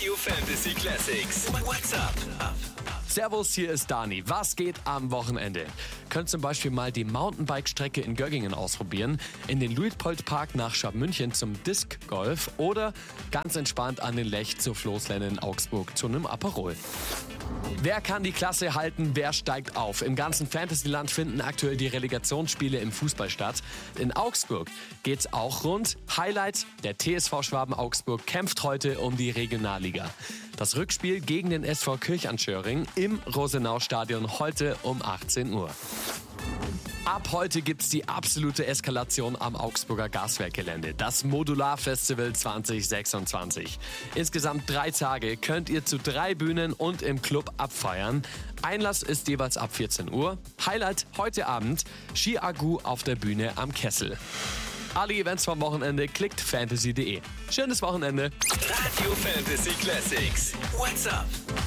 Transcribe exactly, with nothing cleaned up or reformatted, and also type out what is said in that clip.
Radio Fantasy Classics. What's up? Servus, hier ist Dani. Was geht am Wochenende? Könnt zum Beispiel mal die Mountainbike-Strecke in Göggingen ausprobieren, in den Luitpold-Park nach Scharmünchen zum Disc-Golf oder ganz entspannt an den Lech zur Floßlände in Augsburg zu einem Aperol. Wer kann die Klasse halten, wer steigt auf? Im ganzen Fantasyland finden aktuell die Relegationsspiele im Fußball statt. In Augsburg geht's auch rund. Highlight, der T S V Schwaben Augsburg kämpft heute um die Regionalliga. Das Rückspiel gegen den S V Kirchanschöring im Rosenau-Stadion heute um achtzehn Uhr. Ab heute gibt's die absolute Eskalation am Augsburger Gaswerkgelände, das Modular-Festival zwanzig sechsundzwanzig. Insgesamt drei Tage könnt ihr zu drei Bühnen und im Club abfeiern. Einlass ist jeweils ab vierzehn Uhr. Highlight heute Abend, Ski Agu auf der Bühne am Kessel. Alle Events vom Wochenende klickt fantasy punkt de. Schönes Wochenende. Radio Fantasy Classics. What's up?